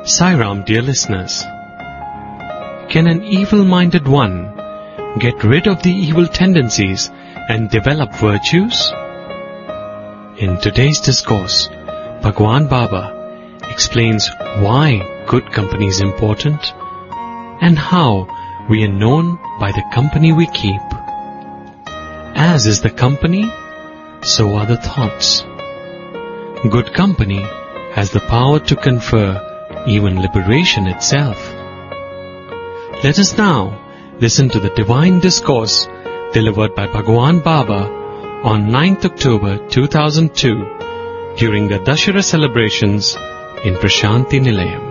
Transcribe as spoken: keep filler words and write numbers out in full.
Sai Ram, dear listeners. Can an evil-minded one get rid of the evil tendencies and develop virtues? In today's discourse, Bhagwan Baba explains why good company is important and how we are known by the company we keep. As is the company, so are the thoughts. Good company has the power to confer even liberation itself. Let us now listen to the divine discourse delivered by Bhagwan Baba on ninth October two thousand two during the Dashera celebrations in Prashanti Nilayam.